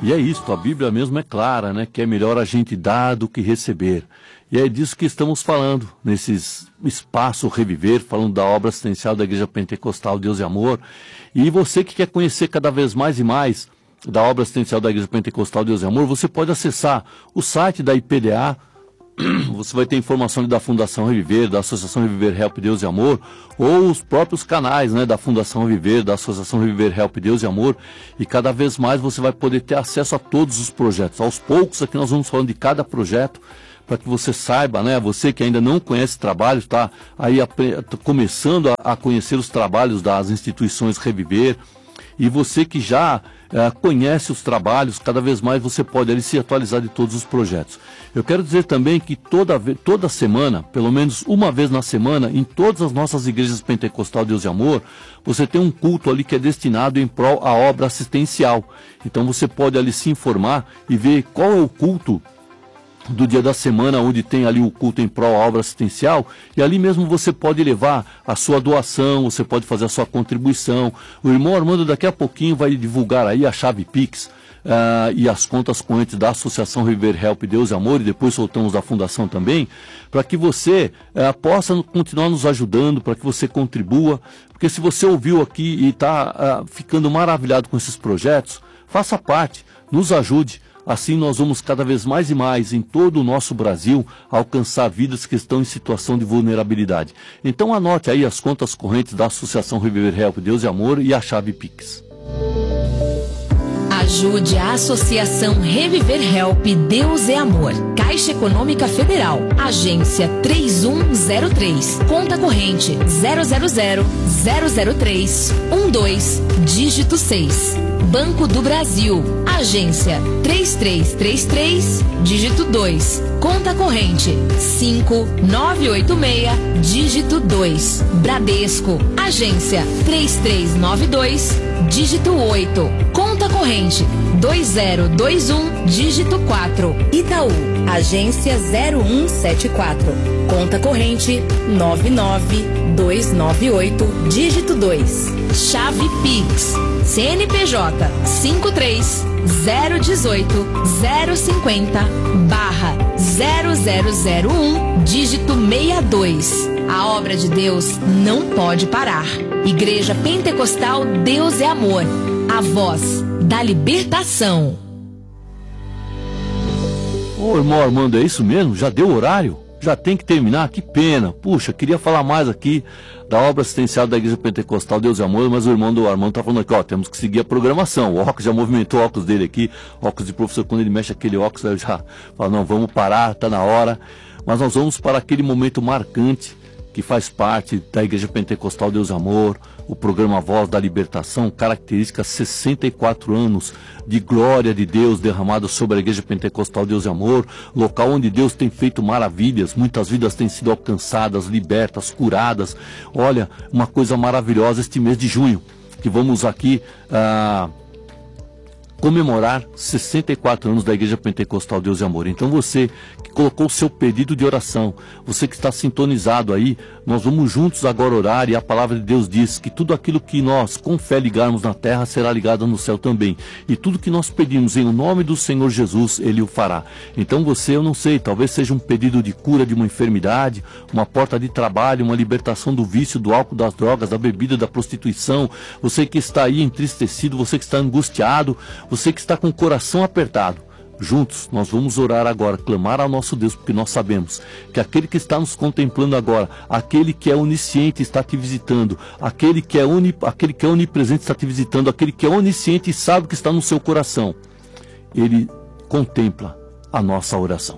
E é isso, a Bíblia mesmo é clara, né? Que é melhor a gente dar do que receber. E é disso que estamos falando, nesses espaço Reviver, falando da obra assistencial da Igreja Pentecostal Deus e Amor. E você que quer conhecer cada vez mais e mais da obra assistencial da Igreja Pentecostal Deus e Amor, você pode acessar o site da IPDA. Você vai ter informação da Fundação Reviver, da Associação Reviver Help Deus e Amor, ou os próprios canais, né, da Fundação Reviver, da Associação Reviver Help Deus e Amor, e cada vez mais você vai poder ter acesso a todos os projetos. Aos poucos aqui nós vamos falando de cada projeto, para que você saiba, né, você que ainda não conhece trabalhos, está aí começando a conhecer os trabalhos das instituições Reviver, e você que já conhece os trabalhos, cada vez mais você pode ali se atualizar de todos os projetos. Eu quero dizer também que toda semana, pelo menos uma vez na semana, em todas as nossas igrejas Pentecostal Deus e Amor, você tem um culto ali que é destinado em prol à obra assistencial. Então você pode ali se informar e ver qual é o culto do dia da semana, onde tem ali o culto em prol à obra assistencial, e ali mesmo você pode levar a sua doação, você pode fazer a sua contribuição. O irmão Armando daqui a pouquinho vai divulgar aí a chave Pix e as contas correntes da Associação Reviver Help Deus e Amor, e depois soltamos da Fundação também, para que você possa continuar nos ajudando, para que você contribua, porque se você ouviu aqui e está ficando maravilhado com esses projetos, faça parte, nos ajude. Assim nós vamos cada vez mais e mais em todo o nosso Brasil alcançar vidas que estão em situação de vulnerabilidade. Então anote aí as contas correntes da Associação Reviver Help Deus e Amor e a chave Pix. Ajude a Associação Reviver Help Deus e Amor. Caixa Econômica Federal, agência 3103, conta corrente 000-003-12, dígito 6. Banco do Brasil, agência 3333, dígito 2, conta corrente 5986, dígito 2. Bradesco, agência 3392, dígito 8, conta corrente 2021, dígito 4. Itaú, agência 0174, conta corrente 99298, dígito 2. Chave Pix, CNPJ 53-018-050/0001, dígito 62. A obra de Deus não pode parar. Igreja Pentecostal Deus é Amor, a voz da libertação. Ô irmão Armando, é isso mesmo? Já deu horário? Já tem que terminar? Que pena. Puxa, queria falar mais aqui da obra assistencial da Igreja Pentecostal Deus e Amor, mas o irmão do Armando está falando aqui, ó, temos que seguir a programação. O óculos já movimentou o óculos dele aqui, óculos de professor, quando ele mexe aquele óculos, eu já falo, não, vamos parar, está na hora. Mas nós vamos para aquele momento marcante que faz parte da Igreja Pentecostal Deus e Amor, o programa Voz da Libertação, característica 64 anos de glória de Deus derramada sobre a Igreja Pentecostal Deus e Amor, local onde Deus tem feito maravilhas, muitas vidas têm sido alcançadas, libertas, curadas. Olha, uma coisa maravilhosa este mês de junho, que vamos aqui comemorar 64 anos da Igreja Pentecostal Deus e Amor. Então você que colocou o seu pedido de oração, você que está sintonizado aí, nós vamos juntos agora orar, e a palavra de Deus diz que tudo aquilo que nós com fé ligarmos na terra será ligado no céu também, e tudo que nós pedimos em nome do Senhor Jesus, Ele o fará. Então você, eu não sei, talvez seja um pedido de cura de uma enfermidade, uma porta de trabalho, uma libertação do vício, do álcool, das drogas, da bebida, da prostituição, você que está aí entristecido, você que está angustiado, você que está com o coração apertado. Juntos, nós vamos orar agora, clamar ao nosso Deus, porque nós sabemos que aquele que está nos contemplando agora, aquele que é onisciente está te visitando, aquele que é onipresente está te visitando, aquele que é onisciente e sabe o que está no seu coração, ele contempla a nossa oração.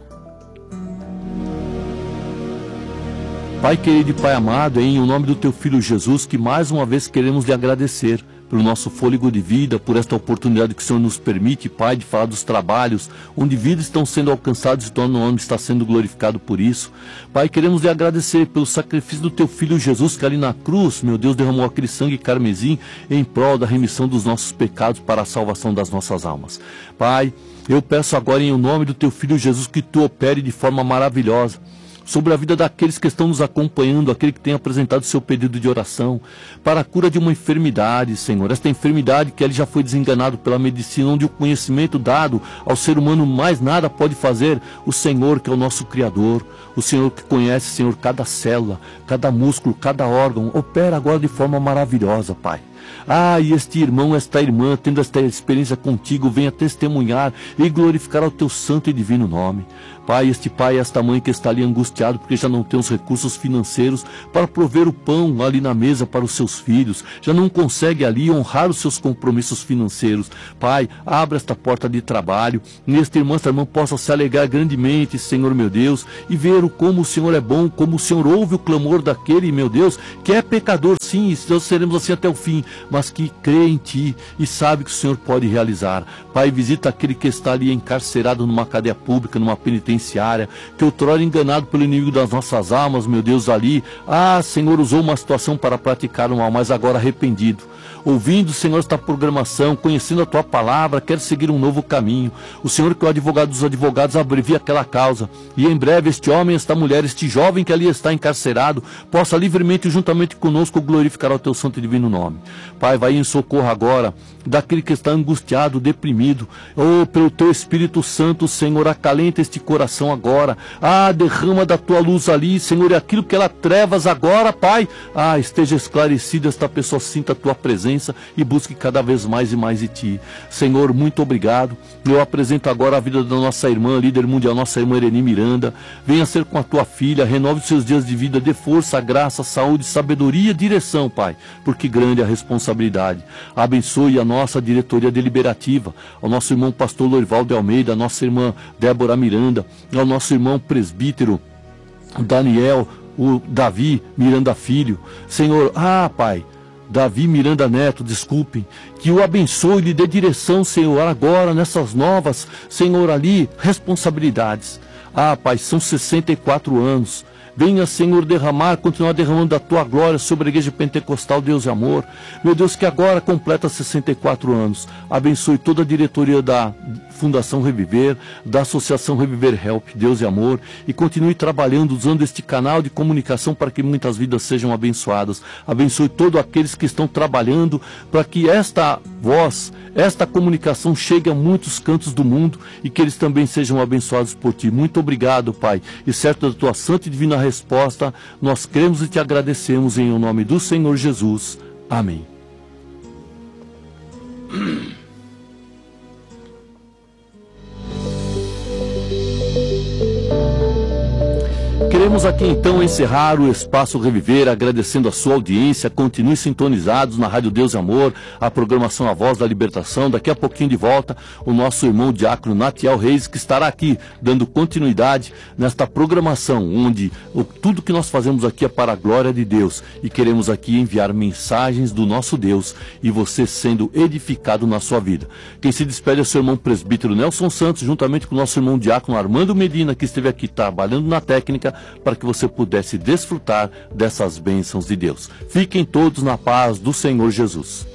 Pai querido e Pai amado, em nome do Teu Filho Jesus, que mais uma vez queremos lhe agradecer pelo nosso fôlego de vida, por esta oportunidade que o Senhor nos permite, Pai, de falar dos trabalhos, onde vidas estão sendo alcançadas e o Teu nome está sendo glorificado por isso. Pai, queremos lhe agradecer pelo sacrifício do Teu Filho Jesus, que ali na cruz, meu Deus, derramou aquele sangue carmesim em prol da remissão dos nossos pecados para a salvação das nossas almas. Pai, eu peço agora em nome do Teu Filho Jesus que Tu opere de forma maravilhosa. sobre a vida daqueles que estão nos acompanhando, aquele que tem apresentado seu pedido de oração, para a cura de uma enfermidade, Senhor. Esta enfermidade que ele já foi desenganado pela medicina, onde o conhecimento dado ao ser humano mais nada pode fazer. O Senhor, que é o nosso Criador, o Senhor que conhece, Senhor, cada célula, cada músculo, cada órgão, opera agora de forma maravilhosa, Pai. E este irmão, esta irmã, tendo esta experiência contigo, venha testemunhar e glorificar ao teu santo e divino nome. Pai, este pai e esta mãe que está ali angustiado porque já não tem os recursos financeiros para prover o pão ali na mesa para os seus filhos, já não consegue ali honrar os seus compromissos financeiros. Pai, abra esta porta de trabalho, e este irmão, esta irmã possa se alegrar grandemente, Senhor meu Deus, e ver como o Senhor é bom, como o Senhor ouve o clamor daquele, meu Deus, que é pecador sim, e nós seremos assim até o fim, mas que crê em Ti e sabe que o Senhor pode realizar. Pai, visita aquele que está ali encarcerado numa cadeia pública, numa penitenciária, que outrora enganado pelo inimigo das nossas almas, meu Deus, ali, Senhor, usou uma situação para praticar o mal, mas agora arrependido. Ouvindo, Senhor, esta programação, conhecendo a Tua palavra, quer seguir um novo caminho. O Senhor, que é o advogado dos advogados, abrevia aquela causa. E em breve este homem, esta mulher, este jovem que ali está encarcerado, possa livremente, juntamente conosco, glorificar o Teu santo e divino nome. Pai, vai em socorro agora daquele que está angustiado, deprimido. Pelo Teu Espírito Santo, Senhor, acalenta este coração agora. Derrama da Tua luz ali, Senhor, e aquilo que ela trevas agora, Pai. Esteja esclarecido, esta pessoa sinta a Tua presença e busque cada vez mais e mais de Ti. Senhor, muito obrigado. Eu apresento agora a vida da nossa irmã, líder mundial, nossa irmã Ereni Miranda. Venha ser com a Tua filha, renove os seus dias de vida, dê força, graça, saúde, sabedoria, direção, Pai, porque grande é a responsabilidade. Abençoe a nossa diretoria deliberativa, ao nosso irmão pastor Lorivaldo de Almeida, a nossa irmã Débora Miranda, ao nosso irmão presbítero Daniel, o Davi Miranda Filho. Senhor, Pai, Davi Miranda Neto, desculpem, que o abençoe e lhe dê direção, Senhor, agora nessas novas, Senhor, ali, responsabilidades. Pai, são 64 anos. Venha, Senhor, continuar derramando da Tua glória sobre a Igreja Pentecostal Deus e Amor. Meu Deus, que agora completa 64 anos. Abençoe toda a diretoria da Fundação Reviver, da Associação Reviver Help, Deus e Amor, e continue trabalhando, usando este canal de comunicação para que muitas vidas sejam abençoadas. Abençoe todos aqueles que estão trabalhando para que esta voz, esta comunicação chegue a muitos cantos do mundo e que eles também sejam abençoados por Ti. Muito obrigado, Pai, e certo da Tua santa e divina resposta, nós cremos e Te agradecemos em nome do Senhor Jesus. Amém. Queremos aqui então encerrar o Espaço Reviver, agradecendo a sua audiência. Continue sintonizados na Rádio Deus e Amor, a programação A Voz da Libertação. Daqui a pouquinho de volta, o nosso irmão diácono Natiel Reis, que estará aqui dando continuidade nesta programação, onde tudo que nós fazemos aqui é para a glória de Deus. E queremos aqui enviar mensagens do nosso Deus e você sendo edificado na sua vida. Quem se despede é o seu irmão presbítero Nelson Santos, juntamente com o nosso irmão diácono Armando Medina, que esteve aqui trabalhando na técnica, para que você pudesse desfrutar dessas bênçãos de Deus. Fiquem todos na paz do Senhor Jesus.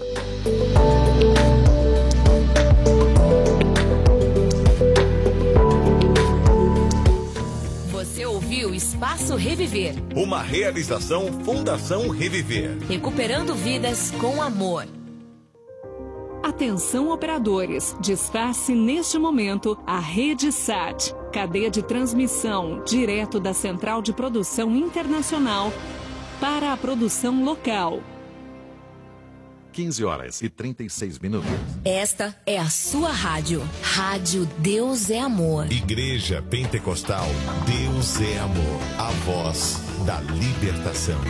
Você ouviu Espaço Reviver. Uma realização Fundação Reviver. Recuperando vidas com amor. Atenção operadores, desface neste momento a Rede SAT, cadeia de transmissão direto da Central de Produção Internacional para a produção local. 15h36. Esta é a sua rádio. Rádio Deus é Amor. Igreja Pentecostal Deus é Amor. A voz da libertação.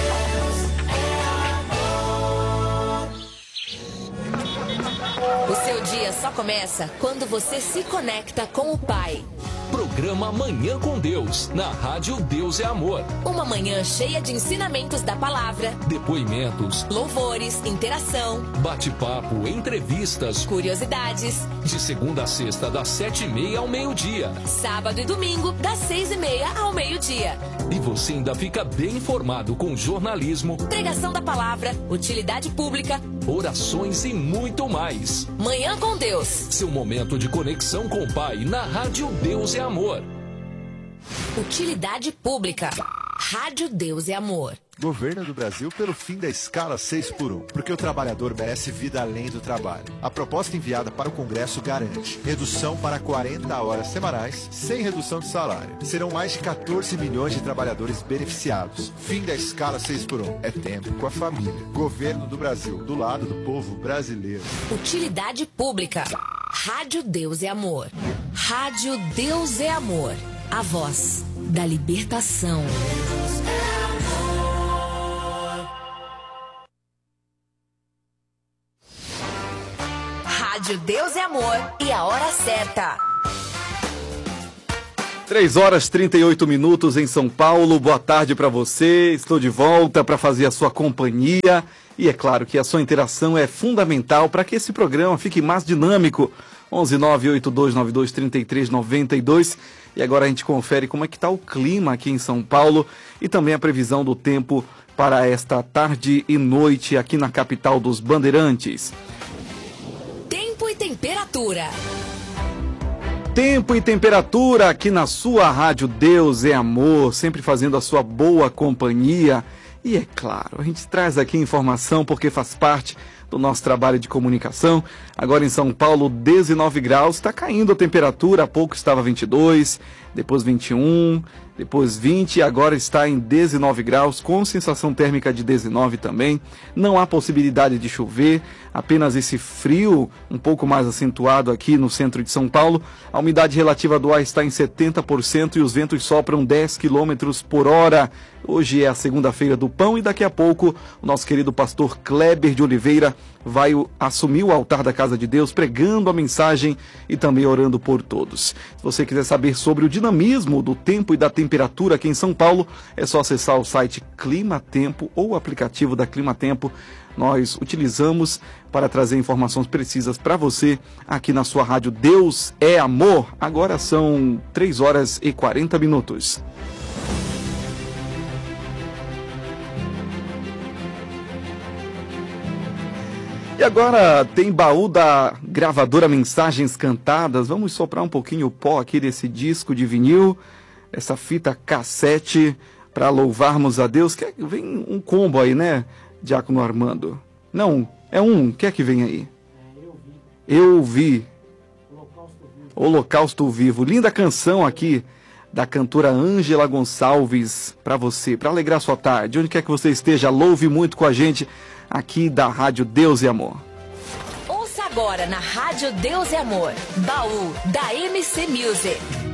O seu dia só começa quando você se conecta com o Pai. Programa Manhã com Deus, na Rádio Deus é Amor. Uma manhã cheia de ensinamentos da palavra, Depoimentos, louvores, interação, bate-papo, entrevistas, curiosidades. de segunda a sexta, das 7h30 ao meio-dia. Sábado e domingo, das 6h30 ao meio-dia. E você ainda fica bem informado com jornalismo, Pregação da palavra, utilidade pública, orações e muito mais. Manhã com Deus. Seu momento de conexão com o Pai na Rádio Deus é Amor. Utilidade pública. Rádio Deus e Amor. Governo do Brasil pelo fim da escala 6x1, porque o trabalhador merece vida além do trabalho. A proposta enviada para o Congresso garante redução para 40 horas semanais, sem redução de salário. Serão mais de 14 milhões de trabalhadores beneficiados. Fim da escala 6x1. É tempo com a família. Governo do Brasil, do lado do povo brasileiro. Utilidade pública. Rádio Deus e Amor. Rádio Deus é Amor. A voz da libertação. Rádio Deus é Amor e a hora certa. 3h38 em São Paulo. Boa tarde para você. Estou de volta para fazer a sua companhia. E é claro que a sua interação é fundamental para que esse programa fique mais dinâmico. 11982923392. E agora a gente confere como é que está o clima aqui em São Paulo e também a previsão do tempo para esta tarde e noite aqui na capital dos Bandeirantes. Tempo e temperatura. Tempo e temperatura aqui na sua Rádio Deus é Amor, sempre fazendo a sua boa companhia. E é claro, a gente traz aqui informação porque faz parte do nosso trabalho de comunicação. Agora em São Paulo, 19 graus, está caindo a temperatura, há pouco estava 22, depois 21, depois 20, agora está em 19 graus, com sensação térmica de 19 também. Não há possibilidade de chover, apenas esse frio um pouco mais acentuado aqui no centro de São Paulo. A umidade relativa do ar está em 70% e os ventos sopram 10 km por hora. Hoje é a segunda-feira do pão e daqui a pouco o nosso querido pastor Kleber de Oliveira vai assumir o altar da Casa de Deus, pregando a mensagem e também orando por todos. Se você quiser saber sobre o dinamismo do tempo e da temperatura aqui em São Paulo, é só acessar o site Clima Tempo ou o aplicativo da Clima Tempo. Nós utilizamos para trazer informações precisas para você aqui na sua rádio Deus é Amor. Agora são 3h40. E agora tem baú da gravadora Mensagens Cantadas. Vamos soprar um pouquinho o pó aqui desse disco de vinil, essa fita cassete, para louvarmos a Deus. Vem um combo aí, né, Diácono Armando? Não, é um. O que é que vem aí? Eu vi. Holocausto Vivo. Linda canção aqui da cantora Ângela Gonçalves para você, para alegrar sua tarde. Onde quer que você esteja, louve muito com a gente aqui da Rádio Deus e Amor. Ouça agora na Rádio Deus e Amor, baú da MC Music.